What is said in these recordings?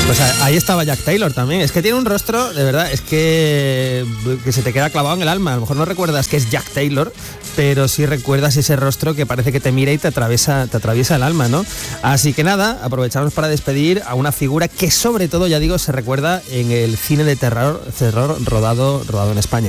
Pues ahí estaba Jack Taylor también. Es que tiene un rostro, de verdad, es que se te queda clavado en el alma. A lo mejor no recuerdas que es Jack Taylor, pero sí recuerdas ese rostro que parece que te mira y te atraviesa el alma, ¿no? Así que nada, aprovechamos para despedir a una figura que sobre todo, ya digo, se recuerda en el cine de terror rodado en España.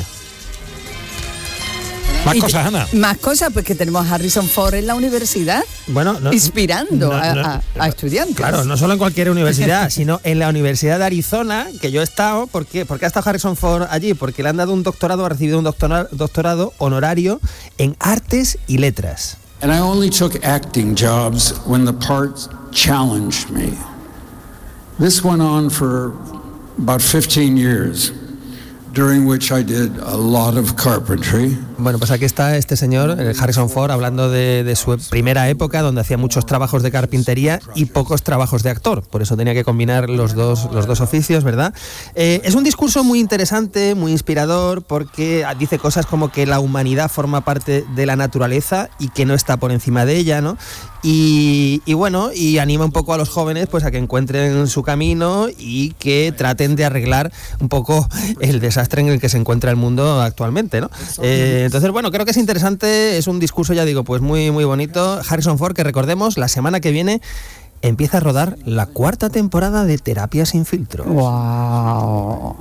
Más cosas, Ana. Más cosas, pues que tenemos a Harrison Ford en la universidad, bueno, inspirando a estudiantes. Claro, no solo en cualquier universidad, sino en la Universidad de Arizona, que yo he estado. ¿Por qué ha estado Harrison Ford allí? Porque le han dado un doctorado, ha recibido un doctorado honorario en Artes y Letras. And I only took acting jobs when the parts challenged me. This went on for about 15 years. During which I did a lot of carpentry. Bueno, pues aquí está este señor, Harrison Ford, hablando de su primera época, donde hacía muchos trabajos de carpintería y pocos trabajos de actor. Por eso tenía que combinar los dos oficios, ¿verdad? Es un discurso muy interesante, muy inspirador, porque dice cosas como que la humanidad forma parte de la naturaleza y que no está por encima de ella, ¿no? Y bueno, y anima un poco a los jóvenes pues a que encuentren su camino y que traten de arreglar un poco el desastre en el que se encuentra el mundo actualmente, ¿no? Entonces, bueno, creo que es interesante, es un discurso, ya digo, pues muy, muy bonito. Harrison Ford, que recordemos, la semana que viene empieza a rodar la 4ª temporada de Terapia sin filtro. ¡Wow!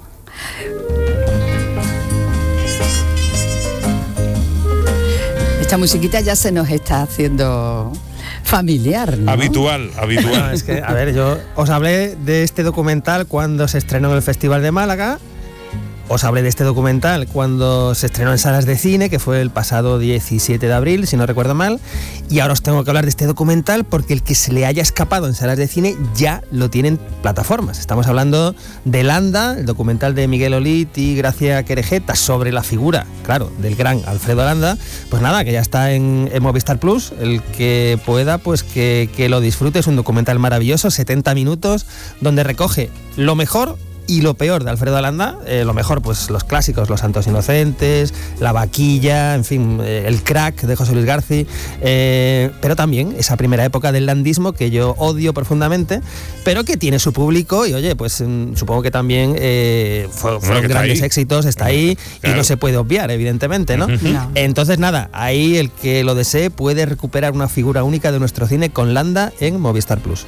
Esta musiquita ya se nos está haciendo familiar, ¿no? Habitual. No, es que, a ver, yo os hablé de este documental cuando se estrenó en el Festival de Málaga. Os hablé de este documental cuando se estrenó en salas de cine, que fue el pasado 17 de abril, si no recuerdo mal. Y ahora os tengo que hablar de este documental porque el que se le haya escapado en salas de cine ya lo tienen plataformas. Estamos hablando de Landa, el documental de Miguel Olit y Gracia Querejeta sobre la figura, claro, del gran Alfredo Landa. Pues nada, que ya está en Movistar Plus. El que pueda, pues que lo disfrute. Es un documental maravilloso, 70 minutos, donde recoge lo mejor y lo peor de Alfredo Landa. Lo mejor, pues los clásicos, Los Santos Inocentes, La Vaquilla, en fin, El Crack de José Luis García, pero también esa primera época del landismo que yo odio profundamente, pero que tiene su público y oye, pues supongo que también fueron grandes éxitos, está ahí, claro. Y no se puede obviar, evidentemente, ¿no? No. Entonces nada, ahí el que lo desee puede recuperar una figura única de nuestro cine con Landa en Movistar Plus.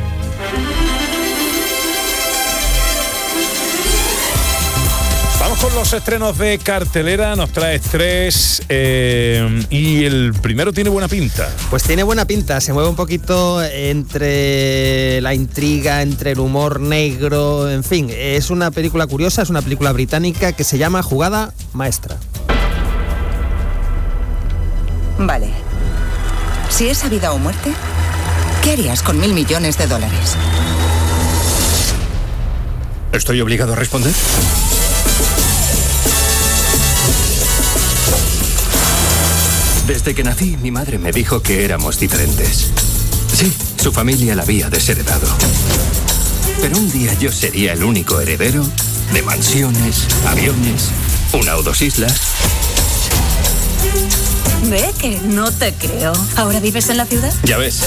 Con los estrenos de cartelera, nos traes 3 y el primero tiene buena pinta. Pues tiene buena pinta, se mueve un poquito entre la intriga, entre el humor negro, en fin, es una película curiosa, es una película británica que se llama Jugada Maestra. Vale, si es vida o muerte, ¿qué harías con $1.000 millones? ¿Estoy obligado a responder? Desde que nací, mi madre me dijo que éramos diferentes. Sí, su familia la había desheredado. Pero un día yo sería el único heredero de mansiones, aviones, 1 o 2 islas. Ve que no te creo. ¿Ahora vives en la ciudad? Ya ves.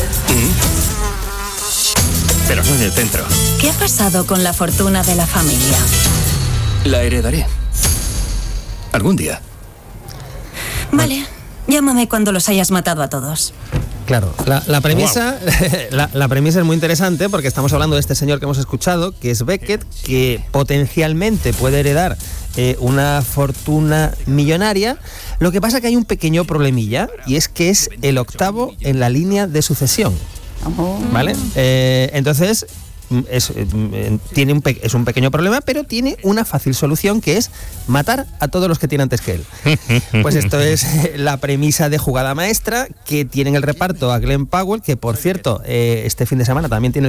Pero no en el centro. ¿Qué ha pasado con la fortuna de la familia? La heredaré. Algún día. Vale. Llámame cuando los hayas matado a todos. Claro, la premisa la premisa es muy interesante porque estamos hablando de este señor que hemos escuchado, que es Beckett, que potencialmente puede heredar una fortuna millonaria. Lo que pasa que hay un pequeño problemilla y es que es el 8º en la línea de sucesión. ¿Vale? Entonces es un pequeño problema, pero tiene una fácil solución, que es matar a todos los que tiene antes que él. Pues esto es la premisa de Jugada Maestra, que tiene en el reparto a Glenn Powell, que por cierto este fin de semana también tiene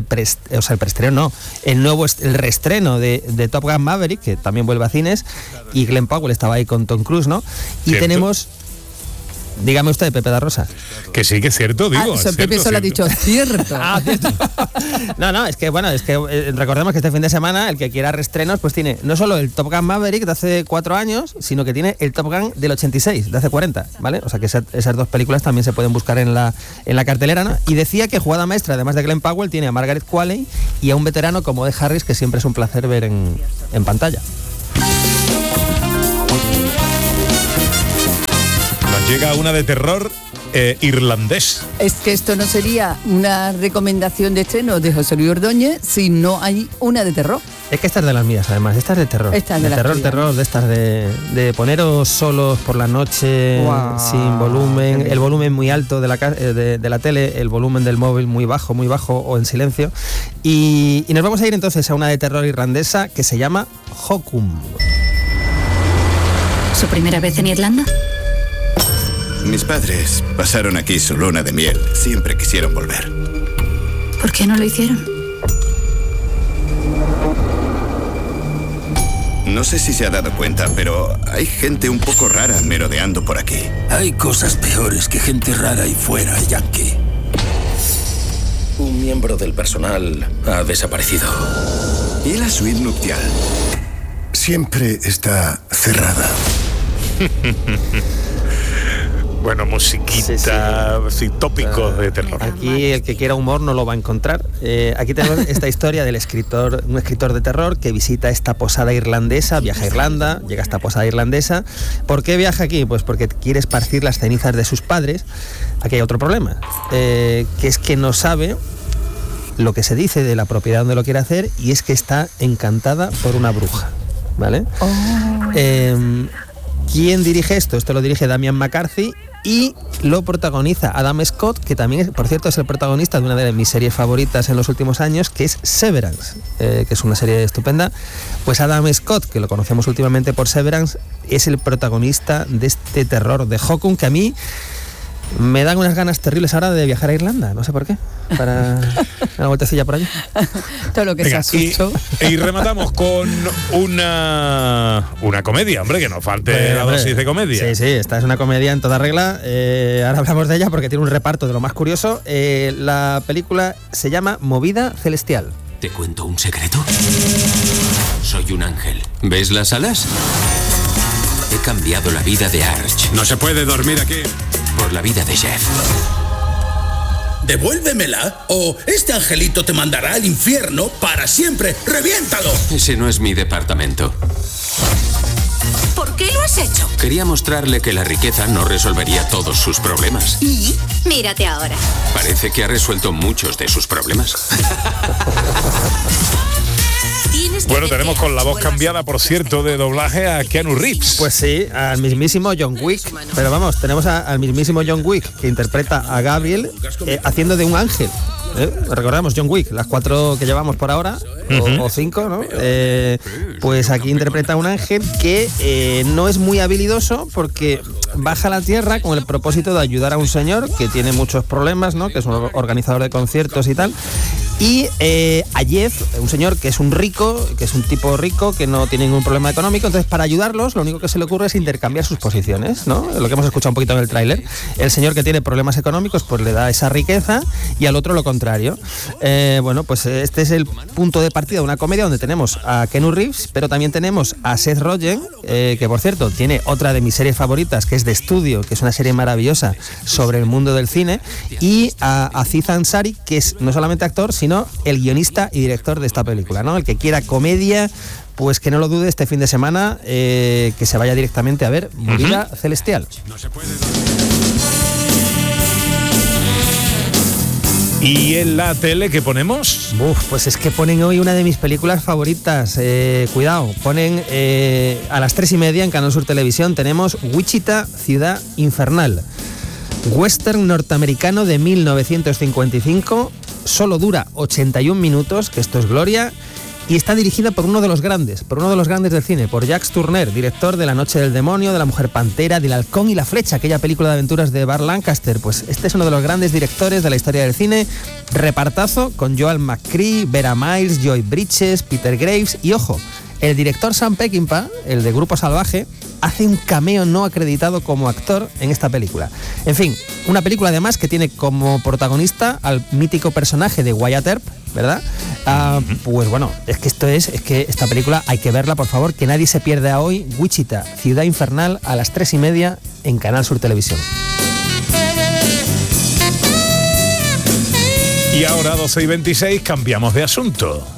el reestreno de Top Gun Maverick, que también vuelve a cines, y Glenn Powell estaba ahí con Tom Cruise, ¿no? Y ¿cierto? Tenemos... Dígame usted, Pepe da Rosa. Que sí, que es cierto, digo. Pepe solo ha dicho cierto. Cierto. No, es que recordemos que este fin de semana el que quiera reestrenos pues tiene no solo el Top Gun Maverick de hace 4 años, sino que tiene el Top Gun del 86, de hace 40, ¿vale? O sea que esas 2 películas también se pueden buscar en la cartelera, ¿no? Y decía que Jugada Maestra, además de Glenn Powell, tiene a Margaret Qualley y a un veterano como Ed Harris, que siempre es un placer ver en pantalla. Nos llega una de terror irlandés. Es que esto no sería una recomendación de estreno de José Luis Ordóñez si no hay una de terror. Es que esta es de las mías, además, esta es de terror. Esta es de terror, de estas de poneros solos por la noche, wow, sin volumen, el volumen muy alto de la tele, el volumen del móvil muy bajo o en silencio. Y nos vamos a ir entonces a una de terror irlandesa que se llama Hokum. ¿Su primera vez en Irlanda? Mis padres pasaron aquí su luna de miel. Siempre quisieron volver. ¿Por qué no lo hicieron? No sé si se ha dado cuenta, pero hay gente un poco rara merodeando por aquí. Hay cosas peores que gente rara y fuera, Yankee. Un miembro del personal ha desaparecido. ¿Y la suite nupcial? Siempre está cerrada. Bueno, musiquita, sí, tópicos de terror. Aquí el que quiera humor no lo va a encontrar. Aquí tenemos esta historia del un escritor de terror que visita esta posada irlandesa, viaja a Irlanda, llega a esta posada irlandesa. ¿Por qué viaja aquí? Pues porque quiere esparcir las cenizas de sus padres. Aquí hay otro problema, que es que no sabe lo que se dice de la propiedad donde lo quiere hacer, y es que está encantada por una bruja, ¿vale? ¿Quién dirige esto? Esto lo dirige Damian McCarthy y lo protagoniza Adam Scott, que también, por cierto, es el protagonista de una de mis series favoritas en los últimos años, que es Severance, que es una serie estupenda. Pues Adam Scott, que lo conocemos últimamente por Severance, es el protagonista de este terror de Hokum, que a mí me dan unas ganas terribles ahora de viajar a Irlanda, no sé por qué, para una vueltecilla por allí. Todo lo que Venga, se asustó. Y rematamos con una comedia, hombre, que nos falte la dosis de comedia. Sí, esta es una comedia en toda regla. Ahora hablamos de ella porque tiene un reparto de lo más curioso. La película se llama Movida Celestial. ¿Te cuento un secreto? Soy un ángel. ¿Ves las alas? He cambiado la vida de Arch. No se puede dormir aquí. Por la vida de Jeff. Devuélvemela o este angelito te mandará al infierno para siempre. ¡Reviéntalo! Ese no es mi departamento. ¿Por qué lo has hecho? Quería mostrarle que la riqueza no resolvería todos sus problemas. ¿Y? Mírate ahora. Parece que ha resuelto muchos de sus problemas. Bueno, tenemos con la voz cambiada, por cierto, de doblaje a Keanu Reeves. Pues sí, al mismísimo John Wick. Pero vamos, tenemos al mismísimo John Wick, que interpreta a Gabriel haciendo de un ángel. Recordamos John Wick, las 4 que llevamos por ahora, o 5, ¿no? Pues aquí interpreta a un ángel que no es muy habilidoso, porque baja a la tierra con el propósito de ayudar a un señor que tiene muchos problemas, ¿no? Que es un organizador de conciertos y tal. Y a Jeff, un señor que es un rico, que es un tipo rico, que no tiene ningún problema económico. Entonces, para ayudarlos, lo único que se le ocurre es intercambiar sus posiciones, ¿no? Lo que hemos escuchado un poquito en el tráiler. El señor que tiene problemas económicos, pues le da esa riqueza, y al otro lo contrario. Bueno, pues este es el punto de partida de una comedia donde tenemos a Keanu Reeves, pero también tenemos a Seth Rogen, que por cierto tiene otra de mis series favoritas, que es The Studio, que es una serie maravillosa sobre el mundo del cine, y a Aziz Ansari, que es no solamente actor, sino el guionista y director de esta película, ¿no? El que quiera comedia, pues que no lo dude este fin de semana, que se vaya directamente a ver Movida Celestial. ¿Y en la tele qué ponemos? Pues es que ponen hoy una de mis películas favoritas. Cuidado, ponen a las 3:30 en Canal Sur Televisión, tenemos Wichita, Ciudad Infernal. Western norteamericano de 1955, solo dura 81 minutos, que esto es gloria, y está dirigida por uno de los grandes del cine, por Jacques Tourneur, director de La Noche del Demonio, de La Mujer Pantera, del Halcón y la Flecha, aquella película de aventuras de Burt Lancaster. Pues este es uno de los grandes directores de la historia del cine. Repartazo con Joel McCrea, Vera Miles, Joy Bridges, Peter Graves y, ojo, el director Sam Peckinpah, el de Grupo Salvaje, hace un cameo no acreditado como actor en esta película. En fin, una película además que tiene como protagonista al mítico personaje de Wyatt Earp, ¿verdad? Pues bueno, es que esta película hay que verla, por favor, que nadie se pierda hoy. Wichita, Ciudad Infernal, a las 3:30 en Canal Sur Televisión. Y ahora, 12:26, cambiamos de asunto.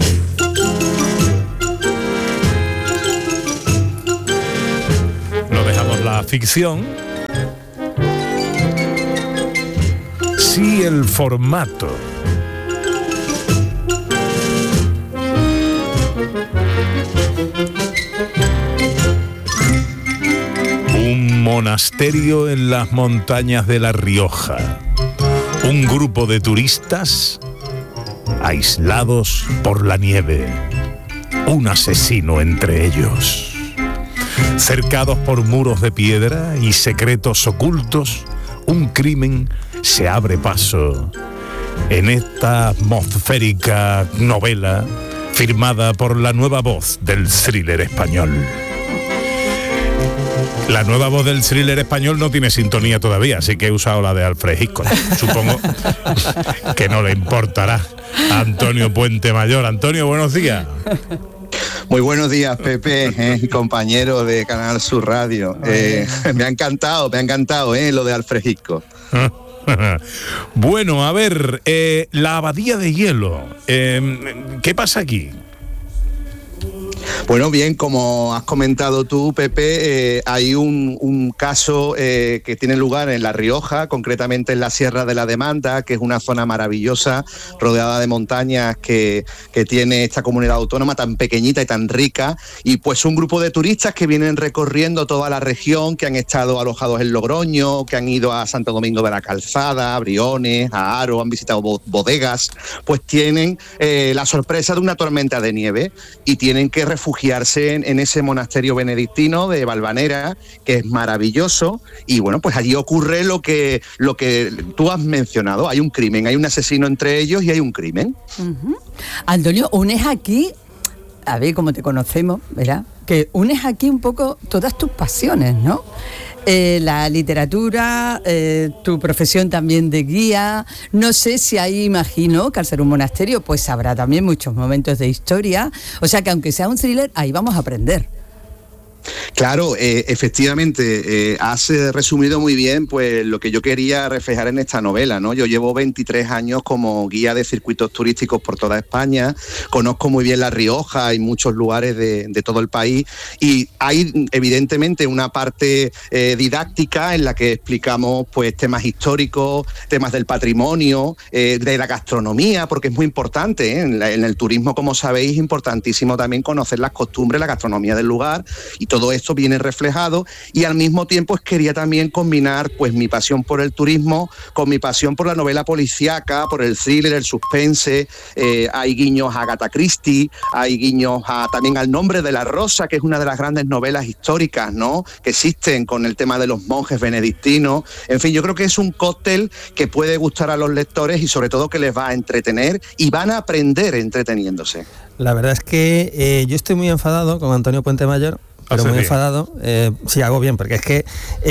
No dejamos la ficción. Sí, el formato. Un monasterio en las montañas de La Rioja. Un grupo de turistas aislados por la nieve. Un asesino entre ellos. Cercados por muros de piedra y secretos ocultos, un crimen se abre paso en esta atmosférica novela firmada por la nueva voz del thriller español. La nueva voz del thriller español no tiene sintonía todavía, así que he usado la de Alfred Hitchcock. Supongo que no le importará a Antonio Puente Mayor. Antonio, buenos días. Muy buenos días, Pepe, compañero de Canal Sur Radio. Me ha encantado lo de Alfred Hitchcock. Bueno, a ver, la abadía de hielo. ¿Qué pasa aquí? Bueno, bien, como has comentado tú, Pepe, hay un caso que tiene lugar en La Rioja, concretamente en la Sierra de la Demanda, que es una zona maravillosa, rodeada de montañas que tiene esta comunidad autónoma tan pequeñita y tan rica, y pues un grupo de turistas que vienen recorriendo toda la región, que han estado alojados en Logroño, que han ido a Santo Domingo de la Calzada, a Briones, a Haro, han visitado bodegas, pues tienen la sorpresa de una tormenta de nieve y tienen que refugiarse en ese monasterio benedictino de Valvanera, que es maravilloso, y bueno, pues allí ocurre lo que tú has mencionado, hay un crimen, hay un asesino entre ellos y hay un crimen. Uh-huh. Antonio, unes aquí, a ver cómo te conocemos, ¿verdad? Que unes aquí un poco todas tus pasiones, ¿no? La literatura, tu profesión también de guía. No sé si ahí, imagino que al ser un monasterio pues habrá también muchos momentos de historia, o sea que aunque sea un thriller, ahí vamos a aprender. Claro, efectivamente, has resumido muy bien pues lo que yo quería reflejar en esta novela, ¿no? Yo llevo 23 años como guía de circuitos turísticos por toda España, conozco muy bien La Rioja y muchos lugares de todo el país, y hay evidentemente una parte didáctica en la que explicamos pues temas históricos, temas del patrimonio, de la gastronomía, porque es muy importante, ¿eh? En el turismo, como sabéis, es importantísimo también conocer las costumbres, la gastronomía del lugar, y todo esto viene reflejado, y al mismo tiempo quería también combinar pues mi pasión por el turismo con mi pasión por la novela policíaca, por el thriller, el suspense. Hay guiños a Agatha Christie, hay guiños también al Nombre de la Rosa, que es una de las grandes novelas históricas, ¿no?, que existen, con el tema de los monjes benedictinos. En fin, yo creo que es un cóctel que puede gustar a los lectores y sobre todo que les va a entretener y van a aprender entreteniéndose. La verdad es que yo estoy muy enfadado con Antonio Puente Mayor, pero muy enfadado. Sí, hago bien, porque es que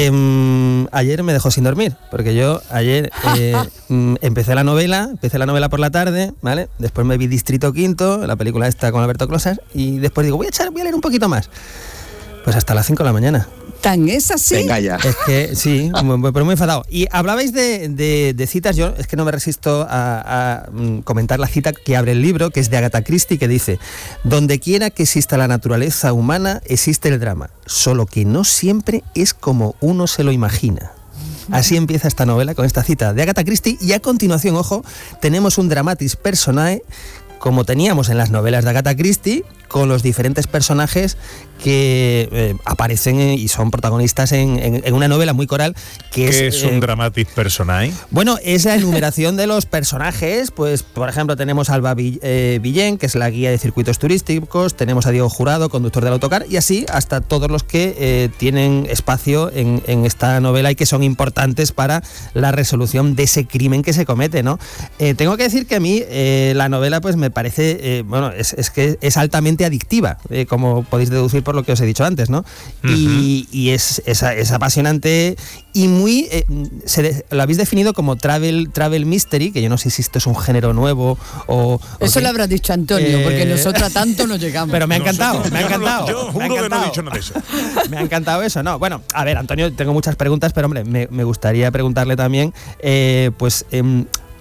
ayer me dejó sin dormir, porque yo ayer empecé la novela por la tarde, ¿vale? Después me vi Distrito Quinto, la película esta con Alberto Closas, y después digo, voy a leer un poquito más. Pues hasta las 5 de la mañana. ¿Tan es así? Venga ya. Es que sí, pero muy enfadado. Y hablabais de citas, yo es que no me resisto a comentar la cita que abre el libro, que es de Agatha Christie, que dice: donde quiera que exista la naturaleza humana, existe el drama, solo que no siempre es como uno se lo imagina. Así empieza esta novela, con esta cita de Agatha Christie, y a continuación, ojo, tenemos un dramatis personae, como teníamos en las novelas de Agatha Christie, con los diferentes personajes que aparecen y son protagonistas en una novela muy coral que ¿Qué es un dramatis personae? Bueno, es la enumeración de los personajes. Pues, por ejemplo, tenemos a Alba Villén, que es la guía de circuitos turísticos, tenemos a Diego Jurado, conductor del autocar, y así hasta todos los que tienen espacio en esta novela y que son importantes para la resolución de ese crimen que se comete, ¿no? Tengo que decir que a mí la novela pues me parece, es que es altamente adictiva, como podéis deducir por lo que os he dicho antes, ¿no? Uh-huh. Y es apasionante y muy... lo habéis definido como travel mystery, que yo no sé si esto es un género nuevo o... Eso lo habrás dicho, Antonio, porque nosotros a tanto no llegamos. Pero me ha encantado, Yo juro que no he dicho nada de eso. Me ha encantado eso, ¿no? Bueno, a ver, Antonio, tengo muchas preguntas, pero hombre, me gustaría preguntarle también,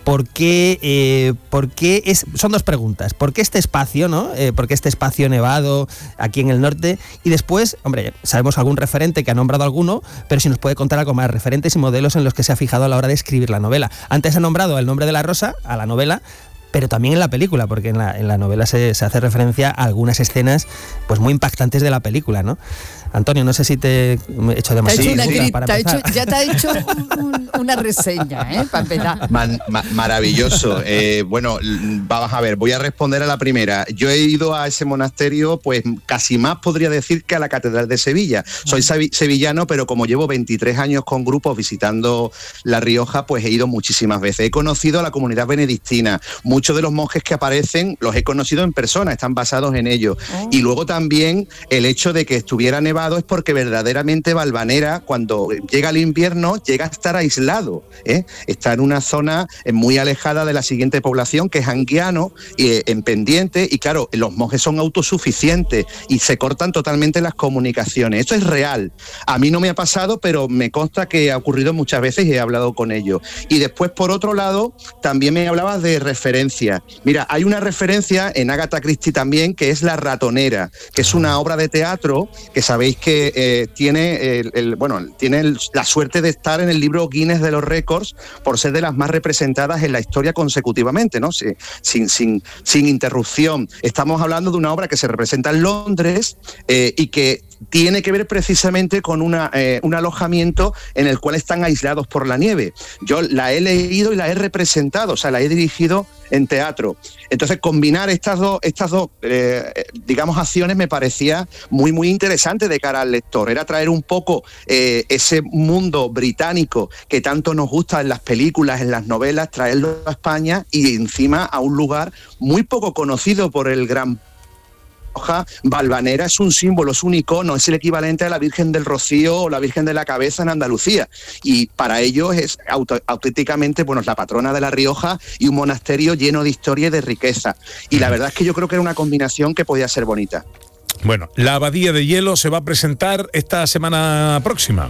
¿por qué son dos preguntas? ¿Por qué este espacio, ¿no? ¿Por qué este espacio nevado aquí en el norte? Y después, hombre, sabemos algún referente que ha nombrado alguno, pero si nos puede contar algo más, referentes y modelos en los que se ha fijado a la hora de escribir la novela. Antes ha nombrado El nombre de la rosa, a la novela, pero también en la película, porque en la novela se hace referencia a algunas escenas pues muy impactantes de la película, ¿no? Antonio, no sé si te he hecho demasiado. Ya te ha hecho una reseña, para empezar. Maravilloso. Bueno, vamos a ver, voy a responder a la primera. Yo he ido a ese monasterio, pues casi más podría decir que a la Catedral de Sevilla. Soy sevillano, pero como llevo 23 años con grupos visitando La Rioja, pues he ido muchísimas veces. He conocido a la comunidad benedictina. Muchos de los monjes que aparecen los he conocido en persona, están basados en ello. Y luego también el hecho de que estuviera nevado es porque verdaderamente Valvanera, cuando llega el invierno, llega a estar aislado, está en una zona muy alejada de la siguiente población, que es Anguiano, en pendiente, y claro, los monjes son autosuficientes y se cortan totalmente las comunicaciones. Esto es real. A mí no me ha pasado, pero me consta que ha ocurrido muchas veces y he hablado con ellos. Y después, por otro lado, también me hablabas de referencias. Mira, hay una referencia en Agatha Christie también, que es La ratonera, que es una obra de teatro que sabéis que tiene la suerte de estar en el libro Guinness de los récords por ser de las más representadas en la historia consecutivamente, ¿no? Sin interrupción. Estamos hablando de una obra que se representa en Londres y que tiene que ver precisamente con un alojamiento en el cual están aislados por la nieve. Yo la he leído y la he representado, o sea, la he dirigido en teatro. Entonces, combinar estas dos digamos, acciones me parecía muy, muy interesante de cara al lector. Era traer un poco ese mundo británico que tanto nos gusta en las películas, en las novelas, traerlo a España y encima a un lugar muy poco conocido por el gran Valvanera. Es un símbolo, es un icono, es el equivalente a la Virgen del Rocío o la Virgen de la Cabeza en Andalucía, y para ellos es auténticamente, bueno, es la patrona de La Rioja y un monasterio lleno de historia y de riqueza, y la verdad es que yo creo que era una combinación que podía ser bonita. Bueno, la Abadía de Hielo se va a presentar esta semana próxima.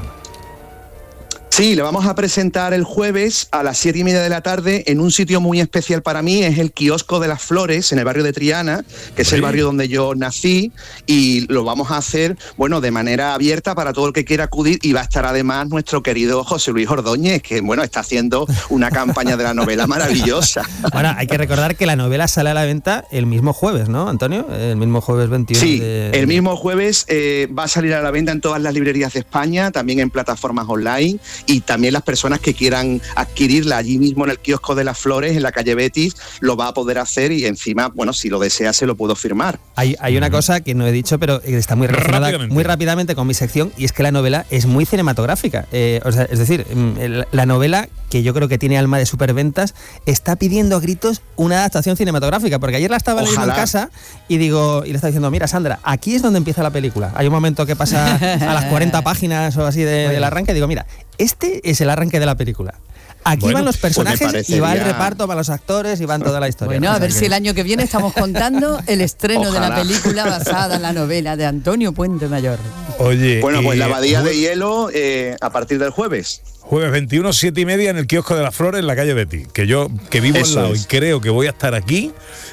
Sí, le vamos a presentar el jueves a las 7:30 de la tarde en un sitio muy especial para mí, es el Kiosco de las Flores, en el barrio de Triana, que es el barrio donde yo nací, y lo vamos a hacer, bueno, de manera abierta para todo el que quiera acudir, y va a estar además nuestro querido José Luis Ordóñez, que, bueno, está haciendo una campaña de la novela maravillosa. Bueno, hay que recordar que la novela sale a la venta el mismo jueves, ¿no, Antonio? El mismo jueves 21. Sí, el mismo jueves va a salir a la venta en todas las librerías de España, también en plataformas online, y también las personas que quieran adquirirla allí mismo en el Kiosco de las Flores, en la calle Betis, lo va a poder hacer, y encima, bueno, si lo desea se lo puedo firmar. Hay una cosa que no he dicho, pero está muy relacionada muy rápidamente con mi sección, y es que la novela es muy cinematográfica. Es decir, la novela, que yo creo que tiene alma de superventas, está pidiendo a gritos una adaptación cinematográfica, porque ayer la estaba leyendo en casa y le estaba diciendo, mira, Sandra, aquí es donde empieza la película. Hay un momento que pasa a las 40 páginas o así del arranque, y digo, mira, este es el arranque de la película. Aquí van los personajes y va el reparto, van los actores y van toda la historia. Bueno, a ver si el año que viene estamos contando el estreno de la película basada en la novela de Antonio Puente Mayor. Oye, bueno, pues la Abadía de Hielo a partir del jueves. Jueves 21, 7:30 en el Kiosco de las Flores, en la calle Betis. Que yo, que vivo al lado y creo que voy a estar aquí,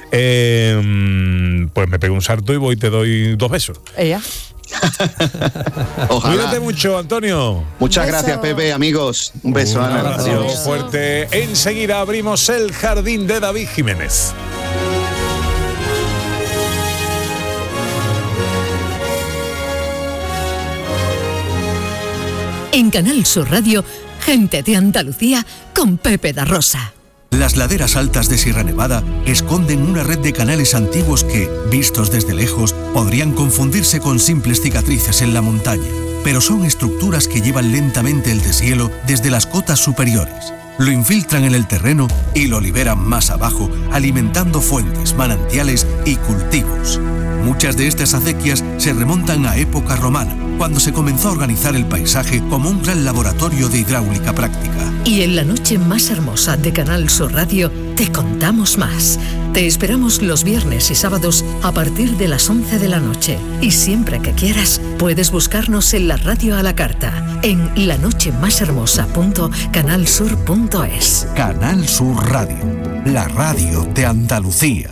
pues me pego un salto y voy y te doy 2 besos. Ojalá. Cuídate mucho, Antonio. Muchas gracias, Pepe, amigos. Un beso, Ana. Un abrazo fuerte. Enseguida abrimos el jardín de David Jiménez. En Canal Sur Radio, Gente de Andalucía con Pepe da Rosa. Las laderas altas de Sierra Nevada esconden una red de canales antiguos que, vistos desde lejos, podrían confundirse con simples cicatrices en la montaña. Pero son estructuras que llevan lentamente el deshielo desde las cotas superiores. Lo infiltran en el terreno y lo liberan más abajo, alimentando fuentes, manantiales y cultivos. Muchas de estas acequias se remontan a época romana, cuando se comenzó a organizar el paisaje como un gran laboratorio de hidráulica práctica. Y en la noche más hermosa de Canal Sur Radio, te contamos más. Te esperamos los viernes y sábados a partir de las 11 de la noche. Y siempre que quieras, puedes buscarnos en la radio a la carta, en lanochemashermosa.canalsur.es. Canal Sur Radio, la radio de Andalucía.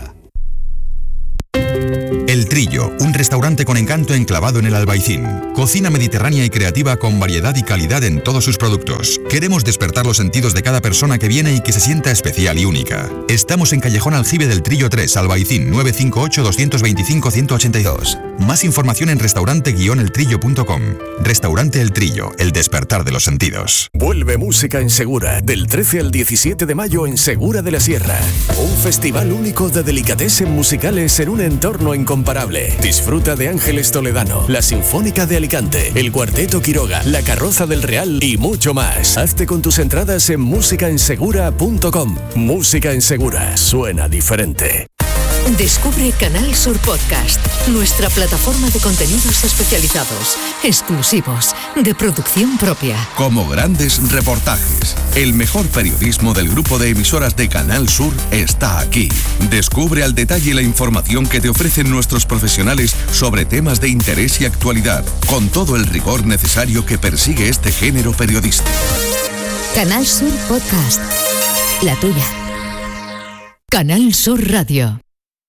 El Trillo, un restaurante con encanto enclavado en el Albaicín. Cocina mediterránea y creativa con variedad y calidad en todos sus productos. Queremos despertar los sentidos de cada persona que viene y que se sienta especial y única. Estamos en Callejón Aljibe del Trillo 3, Albaicín, 958-225-182. Más información en restaurante-eltrillo.com. Restaurante El Trillo, el despertar de los sentidos. Vuelve Música en Segura, del 13 al 17 de mayo en Segura de la Sierra. Un festival único de delicatessen musicales en un entorno incomparable. Disfruta de Ángeles Toledano, la Sinfónica de Alicante, el Cuarteto Quiroga, la Carroza del Real y mucho más. Hazte con tus entradas en musicaensegura.com. Música en Segura, suena diferente. Descubre Canal Sur Podcast, nuestra plataforma de contenidos especializados, exclusivos, de producción propia. Como grandes reportajes, el mejor periodismo del grupo de emisoras de Canal Sur está aquí. Descubre al detalle la información que te ofrecen nuestros profesionales sobre temas de interés y actualidad, con todo el rigor necesario que persigue este género periodístico. Canal Sur Podcast, la tuya. Canal Sur Radio.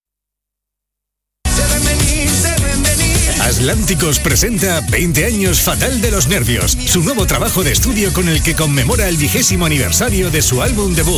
Atlánticos presenta 20 años Fatal de los Nervios, su nuevo trabajo de estudio con el que conmemora el 20º aniversario de su álbum debut.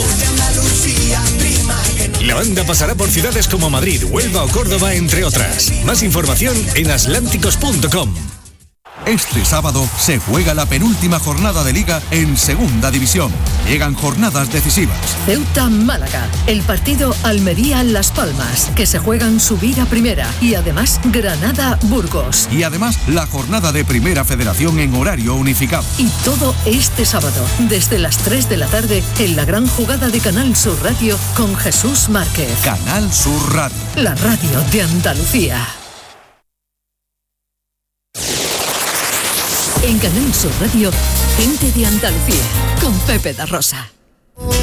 La banda pasará por ciudades como Madrid, Huelva o Córdoba, entre otras. Más información en atlánticos.com. Este sábado se juega la penúltima jornada de Liga en Segunda División. Llegan jornadas decisivas. Ceuta-Málaga, el partido Almería-Las Palmas, que se juegan subir a primera, y además Granada-Burgos. Y además la jornada de Primera Federación en horario unificado. Y todo este sábado, desde las 3 de la tarde, en la gran jugada de Canal Sur Radio con Jesús Márquez. Canal Sur Radio, la radio de Andalucía. En Canal Sur Radio, Gente de Andalucía, con Pepe da Rosa.